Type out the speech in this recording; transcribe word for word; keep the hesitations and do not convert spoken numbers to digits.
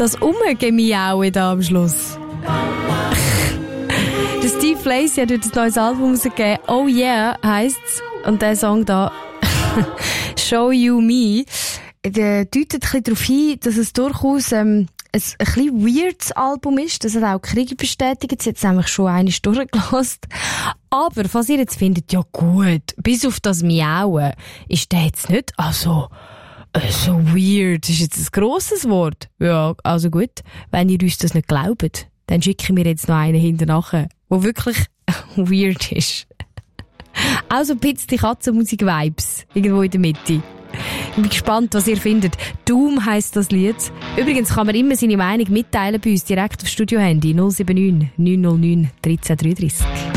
Das Umgemiauen da am Schluss. Der Steve Lacy hat heute ein neues Album rausgegeben. Oh yeah, heisst's. Und der Song da, Show You Me, der deutet ein bisschen darauf hin, dass es durchaus ähm, ein, ein bisschen weirdes Album ist. Das hat auch Kriege bestätigt. Sie hat es nämlich schon einmal durchgelassen. Aber, falls ihr jetzt findet, ja gut, bis auf das Miauen, ist der jetzt nicht, also, so weird. Das ist jetzt ein grosses Wort. Ja, also gut. Wenn ihr uns das nicht glaubt, dann schicken wir jetzt noch einen hinterher, der wirklich weird ist. Auch so ein bisschen die Katzenmusik-Vibes. Irgendwo in der Mitte. Ich bin gespannt, was ihr findet. Doom heisst das Lied. Übrigens kann man immer seine Meinung mitteilen bei uns direkt auf Studio-Handy null sieben neun neun null neun eins drei drei drei.